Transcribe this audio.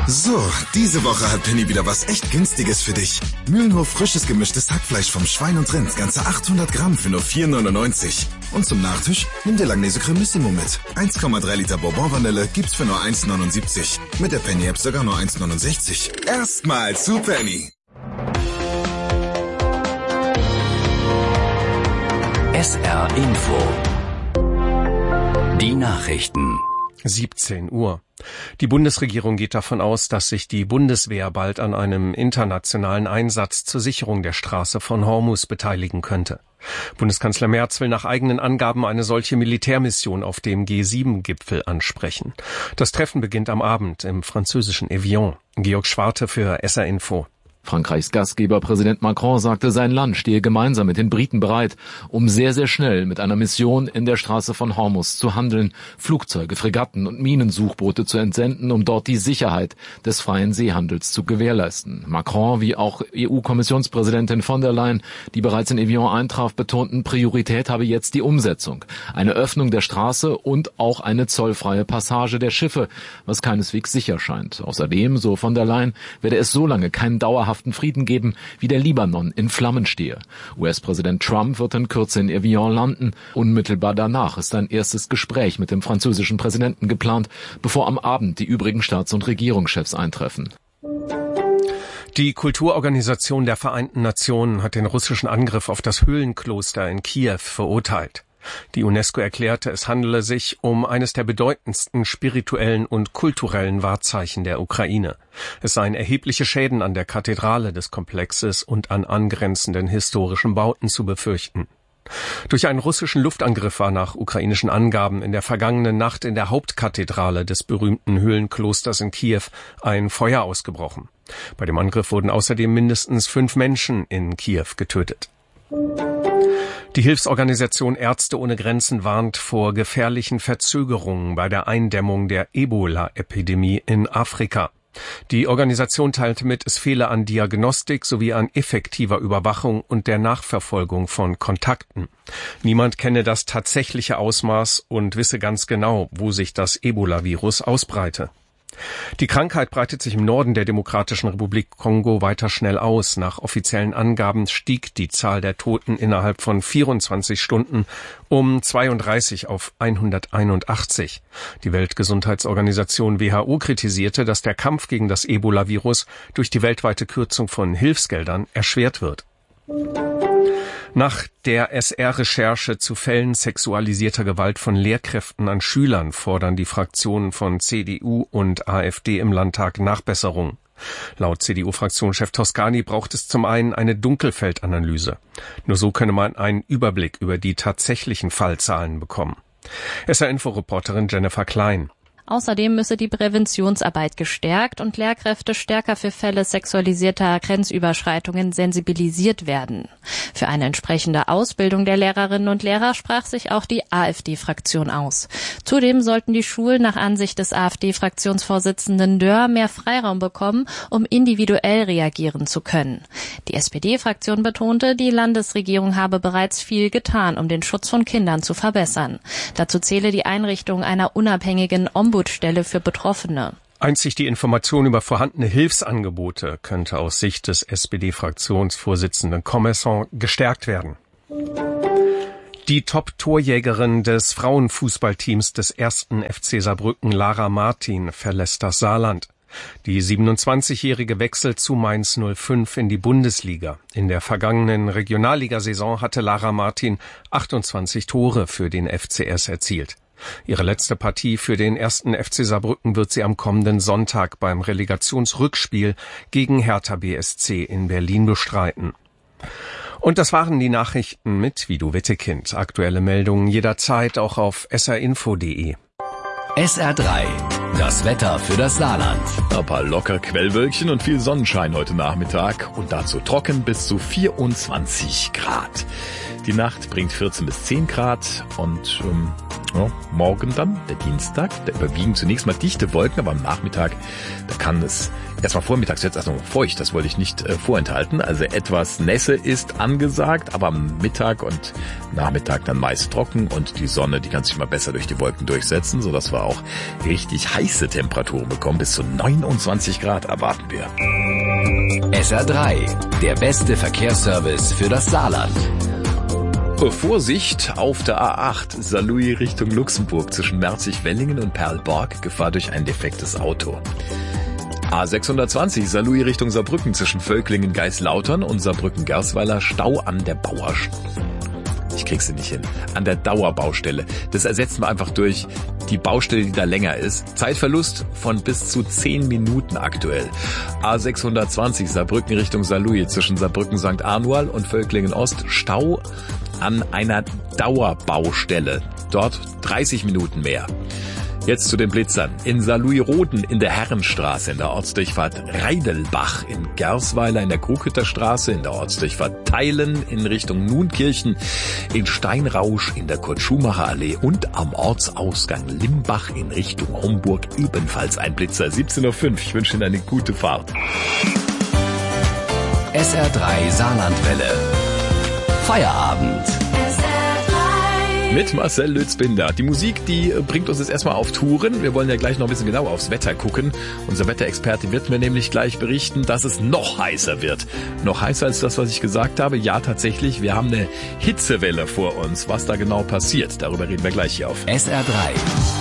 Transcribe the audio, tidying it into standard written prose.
So, diese Woche hat Penny wieder was echt Günstiges für dich. Mühlenhof frisches gemischtes Hackfleisch vom Schwein und Rind, ganze 800 Gramm für nur 4,99. Und zum Nachtisch nimm dir Langnese Cremissimo mit. 1,3 Liter Bourbon Vanille gibt's für nur 1,79. Mit der Penny-App sogar nur 1,69. Erstmal zu Penny. SR Info. Die Nachrichten. 17 Uhr. Die Bundesregierung geht davon aus, dass sich die Bundeswehr bald an einem internationalen Einsatz zur Sicherung der Straße von Hormuz beteiligen könnte. Bundeskanzler Merz will nach eigenen Angaben eine solche Militärmission auf dem G7-Gipfel ansprechen. Das Treffen beginnt am Abend im französischen Evian. Georg Schwarte für SR Info. Frankreichs Gastgeber Präsident Macron sagte, sein Land stehe gemeinsam mit den Briten bereit, um sehr, sehr schnell mit einer Mission in der Straße von Hormuz zu handeln, Flugzeuge, Fregatten und Minensuchboote zu entsenden, um dort die Sicherheit des freien Seehandels zu gewährleisten. Macron, wie auch EU-Kommissionspräsidentin von der Leyen, die bereits in Evian eintraf, betonten, Priorität habe jetzt die Umsetzung. Eine Öffnung der Straße und auch eine zollfreie Passage der Schiffe, was keineswegs sicher scheint. Außerdem, so von der Leyen, werde es so lange keinen dauerhaften Frieden geben, wie der Libanon in Flammen stehe. US-Präsident Trump wird in Kürze in Evian landen. Unmittelbar danach ist ein erstes Gespräch mit dem französischen Präsidenten geplant, bevor am Abend die übrigen Staats- und Regierungschefs eintreffen. Die Kulturorganisation der Vereinten Nationen hat den russischen Angriff auf das Höhlenkloster in Kiew verurteilt. Die UNESCO erklärte, es handele sich um eines der bedeutendsten spirituellen und kulturellen Wahrzeichen der Ukraine. Es seien erhebliche Schäden an der Kathedrale des Komplexes und an angrenzenden historischen Bauten zu befürchten. Durch einen russischen Luftangriff war nach ukrainischen Angaben in der vergangenen Nacht in der Hauptkathedrale des berühmten Höhlenklosters in Kiew ein Feuer ausgebrochen. Bei dem Angriff wurden außerdem mindestens 5 Menschen in Kiew getötet. Die Hilfsorganisation Ärzte ohne Grenzen warnt vor gefährlichen Verzögerungen bei der Eindämmung der Ebola-Epidemie in Afrika. Die Organisation teilte mit, es fehle an Diagnostik sowie an effektiver Überwachung und der Nachverfolgung von Kontakten. Niemand kenne das tatsächliche Ausmaß und wisse ganz genau, wo sich das Ebola-Virus ausbreite. Die Krankheit breitet sich im Norden der Demokratischen Republik Kongo weiter schnell aus. Nach offiziellen Angaben stieg die Zahl der Toten innerhalb von 24 Stunden um 32 auf 181. Die Weltgesundheitsorganisation WHO kritisierte, dass der Kampf gegen das Ebola-Virus durch die weltweite Kürzung von Hilfsgeldern erschwert wird. Nach der SR-Recherche zu Fällen sexualisierter Gewalt von Lehrkräften an Schülern fordern die Fraktionen von CDU und AfD im Landtag Nachbesserung. Laut CDU-Fraktionschef Toscani braucht es zum einen eine Dunkelfeldanalyse. Nur so könne man einen Überblick über die tatsächlichen Fallzahlen bekommen. SR-Info-Reporterin Jennifer Klein. Außerdem müsse die Präventionsarbeit gestärkt und Lehrkräfte stärker für Fälle sexualisierter Grenzüberschreitungen sensibilisiert werden. Für eine entsprechende Ausbildung der Lehrerinnen und Lehrer sprach sich auch die AfD-Fraktion aus. Zudem sollten die Schulen nach Ansicht des AfD-Fraktionsvorsitzenden Dörr mehr Freiraum bekommen, um individuell reagieren zu können. Die SPD-Fraktion betonte, die Landesregierung habe bereits viel getan, um den Schutz von Kindern zu verbessern. Dazu zähle die Einrichtung einer unabhängigen Ombudsstelle für Betroffene. Einzig die Information über vorhandene Hilfsangebote könnte aus Sicht des SPD-Fraktionsvorsitzenden Commerçant gestärkt werden. Die Top-Torjägerin des Frauenfußballteams des 1. FC Saarbrücken, Lara Martin, verlässt das Saarland. Die 27-Jährige wechselt zu Mainz 05 in die Bundesliga. In der vergangenen Regionalligasaison hatte Lara Martin 28 Tore für den FCS erzielt. Ihre letzte Partie für den 1. FC Saarbrücken wird sie am kommenden Sonntag beim Relegationsrückspiel gegen Hertha BSC in Berlin bestreiten. Und das waren die Nachrichten mit Vido Wittekind. Aktuelle Meldungen jederzeit auch auf srinfo.de. SR3, das Wetter für das Saarland. Ein paar locker Quellwölkchen und viel Sonnenschein heute Nachmittag und dazu trocken bis zu 24 Grad. Die Nacht bringt 14 bis 10 Grad und Ja, morgen dann, der Dienstag, da überwiegen zunächst mal dichte Wolken, aber am Nachmittag, da kann es erstmal vormittags jetzt erstmal feucht, das wollte ich nicht vorenthalten. Also etwas Nässe ist angesagt, aber am Mittag und Nachmittag dann meist trocken und die Sonne, die kann sich mal besser durch die Wolken durchsetzen, sodass wir auch richtig heiße Temperaturen bekommen. Bis zu 29 Grad erwarten wir. SR3, der beste Verkehrsservice für das Saarland. Vorsicht auf der A8, Saarlouis Richtung Luxemburg zwischen Merzig-Wellingen und Perlborg, Gefahr durch ein defektes Auto. A620, Saarlouis Richtung Saarbrücken zwischen Völklingen-Geislautern und Saarbrücken-Gersweiler, Stau an der Ich krieg's nicht hin. An der Dauerbaustelle. Das ersetzen wir einfach durch die Baustelle, die da länger ist. Zeitverlust von bis zu 10 Minuten aktuell. A620, Saarbrücken Richtung Saarlouis zwischen Saarbrücken-St. Arnual und Völklingen-Ost, Stau an einer Dauerbaustelle. Dort 30 Minuten mehr. Jetzt zu den Blitzern. In Saarlouis-Roden in der Herrenstraße, in der Ortsdurchfahrt Reidelbach, in Gersweiler in der Krughütter Straße, in der Ortsdurchfahrt Theilen in Richtung Nunkirchen, in Steinrausch in der Kurt-Schumacher-Allee und am Ortsausgang Limbach in Richtung Homburg ebenfalls ein Blitzer. 17:05 Uhr. Ich wünsche Ihnen eine gute Fahrt. SR3 Saarlandwelle. Feierabend. Mit Marcel Lützbinder. Die Musik, die bringt uns jetzt erstmal auf Touren. Wir wollen ja gleich noch ein bisschen genauer aufs Wetter gucken. Unser Wetterexperte wird mir nämlich gleich berichten, dass es noch heißer wird. Noch heißer als das, was ich gesagt habe. Ja, tatsächlich, wir haben eine Hitzewelle vor uns. Was da genau passiert, darüber reden wir gleich hier auf SR3.